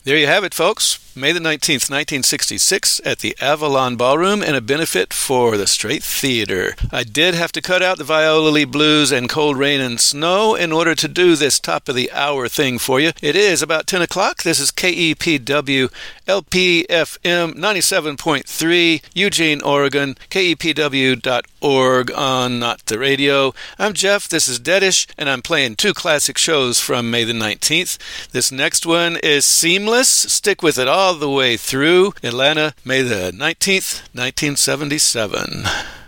There you have it, folks. May the 19th, 1966 at the Avalon Ballroom and a benefit for the Straight Theater. I did have to cut out the Viola Lee Blues and Cold Rain and Snow in order to do this top of the hour thing for you. It is about 10 o'clock. This is KEPW LPFM 97.3 Eugene, Oregon, KEPW.org on Not the Radio. I'm Jeff, this is Deadish, and I'm playing two classic shows from May the 19th. This next one is Seamless. Stick with it all the way through. Atlanta, May the 19th, 1977.